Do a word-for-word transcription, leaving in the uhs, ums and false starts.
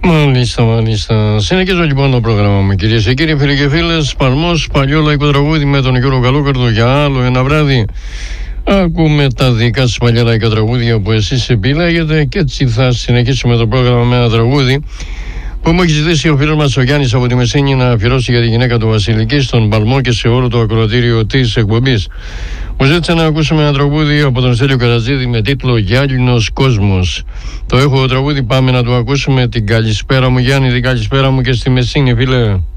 Μάλιστα, μάλιστα. Συνεχίζω λοιπόν το πρόγραμμα μου, κυρίες και κύριοι, φίλοι και φίλες. Παλμός, παλιό λαϊκό τραγούδι με τον Γιώργο Καλόκαρδο για άλλο ένα βράδυ. Ακούμε τα δικά σας παλιά λαϊκά τραγούδια που εσείς επιλέγετε και έτσι θα συνεχίσουμε το πρόγραμμα με ένα τραγούδι που μου έχει ζητήσει ο φίλος μας ο Γιάννης από τη Μεσίνη να αφιερώσει για τη γυναίκα του Βασιλική στον Παλμό και σε όλο το ακροατήριο της εκπομπής. Μου ζήτησε να ακούσουμε ένα τραγούδι από τον Στέλιο Καρατζίδη με τίτλο «Γυάλινος κόσμος». Το έχω το τραγούδι, πάμε να το ακούσουμε. Την καλησπέρα μου Γιάννη, την καλησπέρα μου και στη Μεσίνη, φίλε.